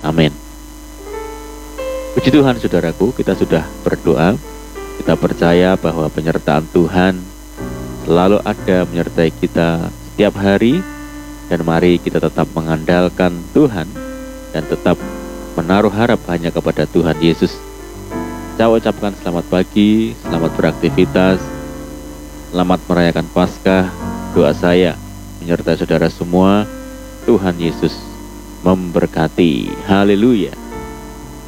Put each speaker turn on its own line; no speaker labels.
Amin. Puji Tuhan saudaraku, kita sudah berdoa. Kita percaya bahwa penyertaan Tuhan selalu ada menyertai kita setiap hari. Dan mari kita tetap mengandalkan Tuhan dan tetap menaruh harap hanya kepada Tuhan Yesus. Saya ucapkan selamat pagi, selamat beraktivitas, selamat merayakan Paskah. Doa saya menyertai saudara semua. Tuhan Yesus memberkati. Haleluya.